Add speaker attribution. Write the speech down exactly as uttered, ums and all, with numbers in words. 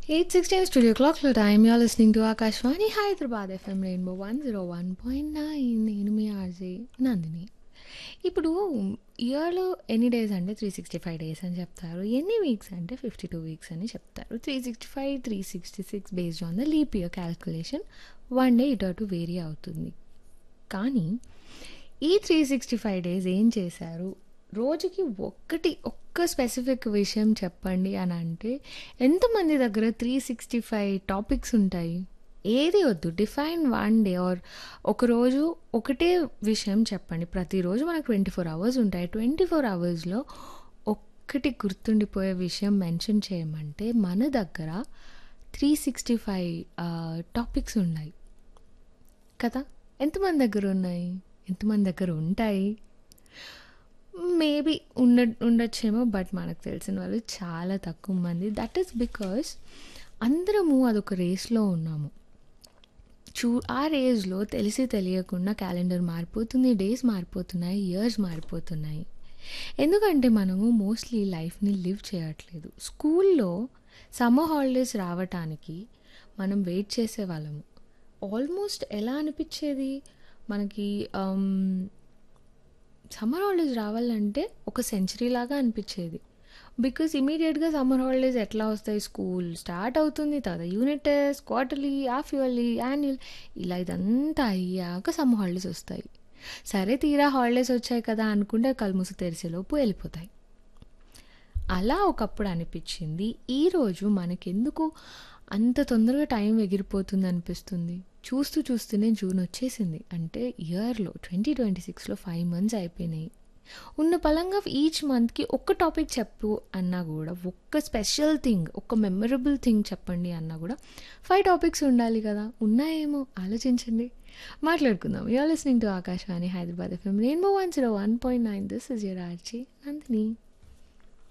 Speaker 1: Eight sixteen studio క్లాక్లో time you're listening to Akashvani Hyderabad FM rainbow one zero one point nine. నేను మీ RJ Nandini. ఇప్పుడు ఇయర్లో ఎన్ని డేస్ అంటే త్రీ సిక్స్టీ ఫైవ్ డేస్ అని చెప్తారు, ఎన్ని వీక్స్ అంటే ఫిఫ్టీ టూ వీక్స్ అని చెప్తారు. Three sixty five three sixty six based on the leap year calculation one day ఇటు అటు వేరీ అవుతుంది. కానీ ఈ త్రీ సిక్స్టీ ఫైవ్ డేస్ ఏం చేశారు, రోజుకి ఒక్కటి ఒక్క స్పెసిఫిక్ విషయం చెప్పండి అని అంటే ఎంతమంది దగ్గర త్రీ సిక్స్టీ ఫైవ్ టాపిక్స్ ఉంటాయి? ఏది వద్దు, డిఫైన్ వన్ డే ఆర్ ఒకరోజు ఒకటే విషయం చెప్పండి. ప్రతిరోజు మనకు ట్వంటీ ఫోర్ అవర్స్ ఉంటాయి. ట్వంటీ ఫోర్ అవర్స్లో ఒక్కటి గుర్తుండిపోయే విషయం మెన్షన్ చేయమంటే మన దగ్గర త్రీ సిక్స్టీ ఫైవ్ టాపిక్స్ ఉన్నాయి కదా. ఎంతమంది దగ్గర ఉన్నాయి, ఎంతమంది దగ్గర ఉంటాయి? మేబీ ఉండ ఉండొచ్చేమో బట్ మనకు తెలిసిన వాళ్ళు చాలా తక్కువ మంది. దట్ ఈస్ బికాస్ అందరము అదొక రేస్లో ఉన్నాము. చూ ఆ రేస్లో తెలిసి తెలియకుండా క్యాలెండర్ మారిపోతుంది, డేస్ మారిపోతున్నాయి, ఇయర్స్ మారిపోతున్నాయి. ఎందుకంటే మనము మోస్ట్లీ లైఫ్ని లివ్ చేయట్లేదు. స్కూల్లో సమ్మర్ హాలిడేస్ రావటానికి మనం వెయిట్ చేసేవాళ్ళము. ఆల్మోస్ట్ ఎలా అనిపించేది మనకి, సమ్మర్ హాలిడేస్ రావాలంటే ఒక సెంచరీ లాగా అనిపించేది. బికాజ్ ఇమీడియట్గా సమ్మర్ హాలిడేస్ ఎట్లా వస్తాయి, స్కూల్ స్టార్ట్ అవుతుంది, తర్వాత unit test, quarterly, half yearly, annual, ఇలా ఇదంతా అయ్యాక సమ్మర్ హాలిడేస్ వస్తాయి. సరే తీరా హాలిడేస్ వచ్చాయి కదా అనుకుంటే కళ్ళు మూసి తెరిచేలోపు వెళ్ళిపోతాయి. అలా ఒకప్పుడు అనిపించింది. ఈరోజు మనకెందుకు అంత తొందరగా టైం ఎగిరిపోతుంది అనిపిస్తుంది. చూస్తూ చూస్తూనే జూన్ వచ్చేసింది. అంటే ఇయర్లో ట్వంటీ ట్వంటీ సిక్స్లో ఫైవ్ మంత్స్ అయిపోయినాయి. ఉన్న పలంగా ఈచ్ మంత్కి ఒక్క టాపిక్ చెప్పు అన్నా కూడా, ఒక్క స్పెషల్ థింగ్, ఒక్క మెమరబుల్ థింగ్ చెప్పండి అన్నా కూడా ఫైవ్ టాపిక్స్ ఉండాలి కదా. ఉన్నాయేమో ఆలోచించండి, మాట్లాడుకుందాం. You're listening to Akashvani Hyderabad FM rainbow one zero one point nine. This is your RJ Nandini.